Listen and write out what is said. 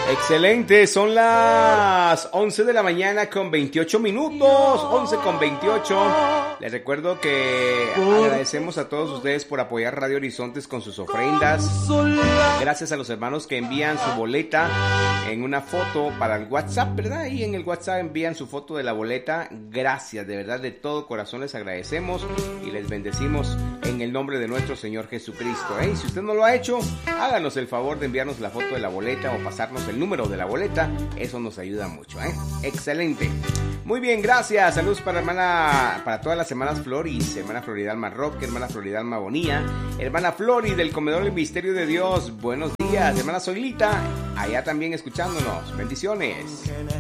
Excelente, son las 11 de la mañana con 28 minutos, 11 con 28. Les recuerdo que agradecemos a todos ustedes por apoyar Radio Horizontes con sus ofrendas. Gracias a los hermanos que envían su boleta en una foto para el WhatsApp, ¿verdad? Y en el WhatsApp envían su foto de la boleta. Gracias, de verdad, de todo corazón les agradecemos y les bendecimos en el nombre de nuestro Señor Jesucristo. Si usted no lo ha hecho, háganos el favor de enviarnos la foto de la boleta o pasarnos el número de la boleta, eso nos ayuda mucho, Excelente. Muy bien, gracias. Saludos para todas las hermanas Floris, hermana Floridalma Roque, hermana Floridalma Bonía, hermana Flori del Comedor del Misterio de Dios. Buenos días, hermana Zoilita, allá también escuchándonos. Bendiciones.